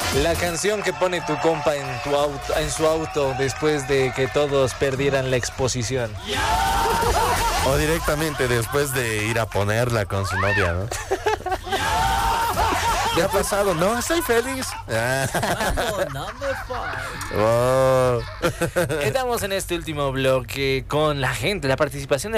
La canción que pone tu compa en su auto después de que todos perdieran la exposición. O directamente después de ir a ponerla con su novia, ¿no? ¿Qué ha pasado? No, estoy feliz. Estamos en este último bloque con la gente, la participación de